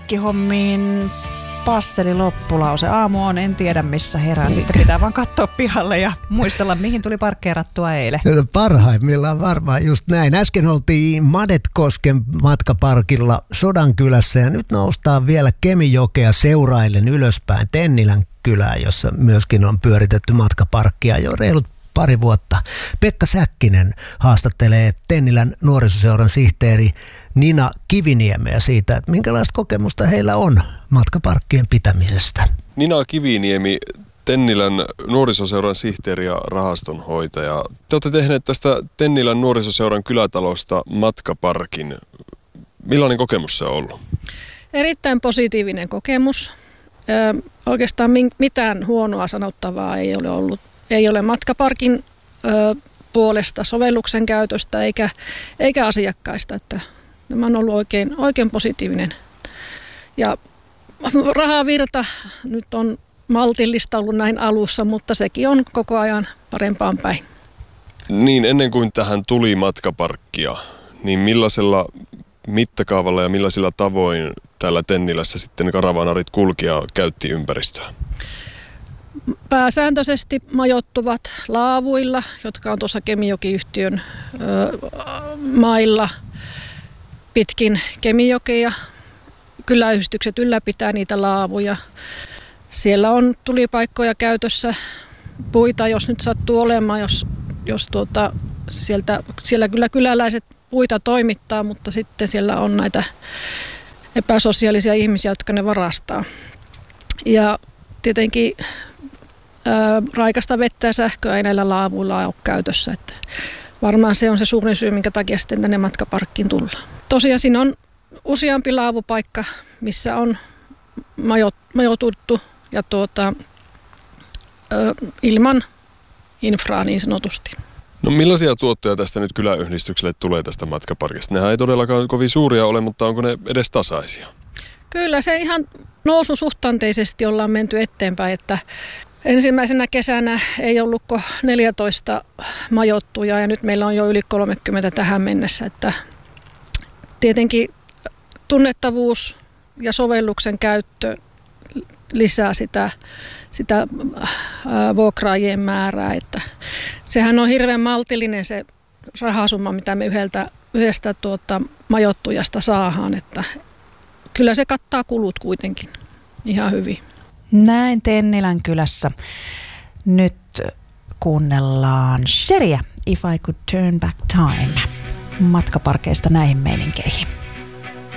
parkkihommiin passeli loppulause. Aamu on, en tiedä missä herää. Siitä pitää vaan katsoa pihalle ja muistella, mihin tuli parkkeerattua eilen. Parhaimmillaan varmaan just näin. Äsken oltiin Madetkosken matkaparkilla Sodankylässä ja nyt noustaan vielä Kemijokea seuraillen ylöspäin Tennilän kylään, jossa myöskin on pyöritetty matkaparkkia jo reilut pari vuotta. Pekka Säkkinen haastattelee Tennilän nuorisoseuran sihteeri Nina Kiviniemeä siitä, että minkälaista kokemusta heillä on matkaparkkien pitämisestä. Nina Kiviniemi, Tennilän nuorisoseuran sihteeri ja rahastonhoitaja. Te olette tehneet tästä Tennilän nuorisoseuran kylätalosta matkaparkin. Millainen kokemus se on ollut? Erittäin positiivinen kokemus. Oikeastaan mitään huonoa sanottavaa ei ole ollut. Ei ole matkaparkin puolesta sovelluksen käytöstä eikä asiakkaista. Että tämä on ollut oikein positiivinen. Ja rahavirta nyt on maltillista ollut näin alussa, mutta sekin on koko ajan parempaan päin. Niin, ennen kuin tähän tuli matkaparkkia, niin millaisella mittakaavalla ja millaisilla tavoin täällä Tennilässä sitten karavaanarit kulki ja käytti ympäristöä? Pääsääntöisesti majoittuvat laavuilla, jotka on tuossa Kemijoki-yhtiön mailla pitkin Kemijokea. Kyläyhdistykset ylläpitää niitä laavuja. Siellä on tulipaikkoja käytössä, puita, jos nyt sattuu olemaan, jos siellä kyllä kyläläiset puita toimittaa, mutta sitten siellä on näitä epäsosiaalisia ihmisiä, jotka ne varastaa. Ja tietenkin raikasta vettä ja sähköä ei näillä laavuilla ole käytössä. Että varmaan se on se suurin syy, minkä takia sitten tänne matkaparkkiin tullaan. Tosiaan siinä on useampi laavupaikka, missä on majoituttu ja ilman infraa niin sanotusti. No millaisia tuottoja tästä nyt kyläyhdistykselle tulee tästä matkaparkista? Nehän ei todellakaan kovin suuria ole, mutta onko ne edes tasaisia? Kyllä se ihan noususuhtanteisesti ollaan menty eteenpäin, että ensimmäisenä kesänä ei ollutko 14 majoittuja ja nyt meillä on jo yli 30 tähän mennessä. Että tietenkin tunnettavuus ja sovelluksen käyttö lisää sitä vuokraajien määrää. Että sehän on hirveän maltillinen se rahasumma, mitä me yhdestä majoittujasta saadaan. Että kyllä se kattaa kulut kuitenkin ihan hyvin. Näin Tennilän kylässä. Nyt kuunnellaan Sheria, If I Could Turn Back Time, matkaparkeista näihin meininkeihin.